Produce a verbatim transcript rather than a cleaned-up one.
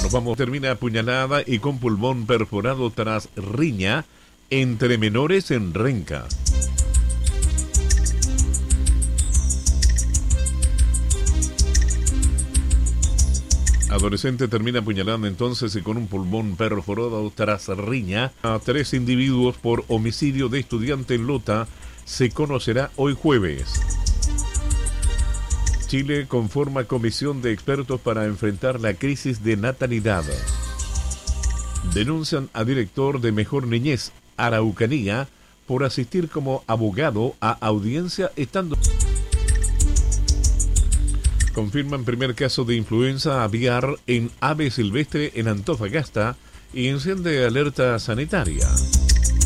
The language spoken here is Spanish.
Nos vamos, termina apuñalada y con pulmón perforado tras riña entre menores en Renca. Adolescente termina apuñalada entonces y con un pulmón perforado tras riña a tres individuos por homicidio de estudiante en Lota. Se conocerá hoy jueves. Chile conforma comisión de expertos para enfrentar la crisis de natalidad. Denuncian a director de Mejor Niñez, Araucanía, por asistir como abogado a audiencia estando... Confirman primer caso de influenza aviar en ave silvestre en Antofagasta y enciende alerta sanitaria.